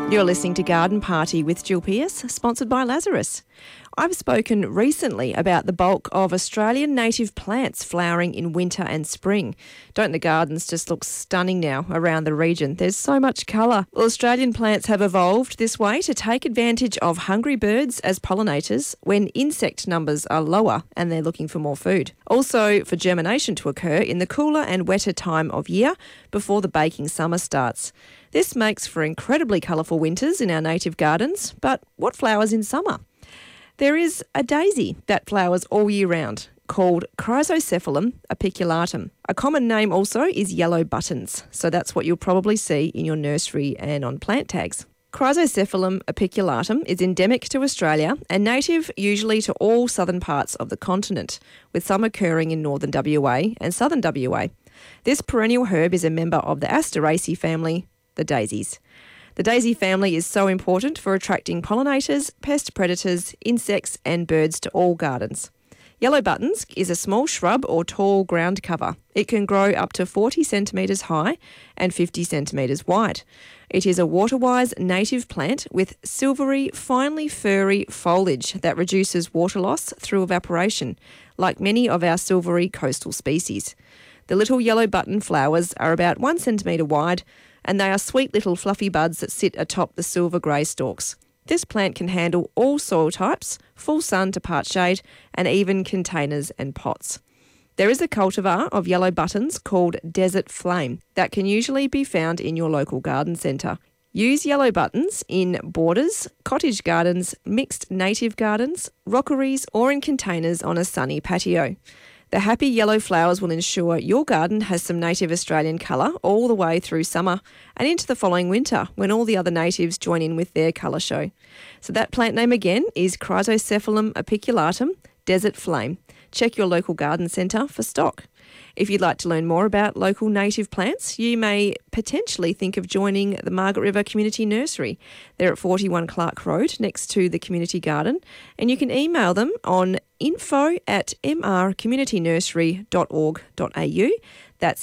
You're listening to Garden Party with Jill Pearce, sponsored by Lazarus. I've spoken recently about the bulk of Australian native plants flowering in winter and spring. Don't the gardens just look stunning now around the region? There's so much colour. Well, Australian plants have evolved this way to take advantage of hungry birds as pollinators when insect numbers are lower and they're looking for more food. Also for germination to occur in the cooler and wetter time of year before the baking summer starts. This makes for incredibly colourful winters in our native gardens, but what flowers in summer? There is a daisy that flowers all year round called Chrysocephalum apiculatum. A common name also is yellow buttons, so that's what you'll probably see in your nursery and on plant tags. Chrysocephalum apiculatum is endemic to Australia and native usually to all southern parts of the continent, with some occurring in northern WA and southern WA. This perennial herb is a member of the Asteraceae family, the daisies. The daisy family is so important for attracting pollinators, pest predators, insects and birds to all gardens. Yellow buttons is a small shrub or tall ground cover. It can grow up to 40 centimetres high and 50 centimetres wide. It is a water-wise native plant with silvery, finely furry foliage that reduces water loss through evaporation, like many of our silvery coastal species. The little yellow button flowers are about 1 centimetre wide, and they are sweet little fluffy buds that sit atop the silver-grey stalks. This plant can handle all soil types, full sun to part shade, and even containers and pots. There is a cultivar of yellow buttons called Desert Flame that can usually be found in your local garden centre. Use yellow buttons in borders, cottage gardens, mixed native gardens, rockeries, or in containers on a sunny patio. The happy yellow flowers will ensure your garden has some native Australian colour all the way through summer and into the following winter when all the other natives join in with their colour show. So that plant name again is Chrysocephalum apiculatum, Desert Flame. Check your local garden centre for stock. If you'd like to learn more about local native plants, you may potentially think of joining the Margaret River Community Nursery. They're at 41 Clark Road next to the community garden, and you can email them on info@mrcommunitynursery.org.au. That's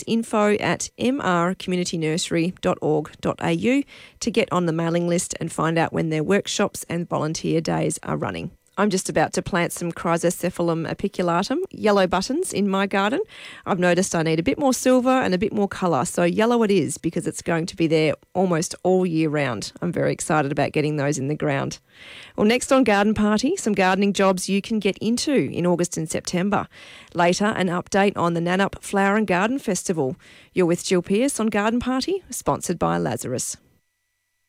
info@mrcommunitynursery.org.au to get on the mailing list and find out when their workshops and volunteer days are running. I'm just about to plant some Chrysocephalum apiculatum, yellow buttons, in my garden. I've noticed I need a bit more silver and a bit more colour, so yellow it is because it's going to be there almost all year round. I'm very excited about getting those in the ground. Well, next on Garden Party, some gardening jobs you can get into in August and September. Later, an update on the Nannup Flower and Garden Festival. You're with Jill Pearce on Garden Party, sponsored by Lazarus.